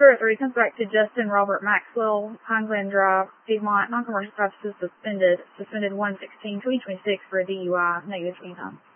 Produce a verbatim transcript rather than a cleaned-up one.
Third three comes back to Justin Robert Maxwell, Pine Glen Drive, Piedmont, non-commercial purposes suspended, suspended one sixteen twenty twenty-six for a D U I, negative twenty-nine.